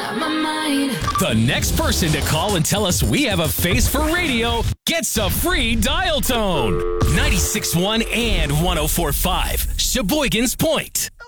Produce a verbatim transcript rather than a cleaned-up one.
got my mind. The next person to call and tell us we have a face for radio gets a free dial tone. ninety-six point one and one oh four point five, Sheboygan's Point.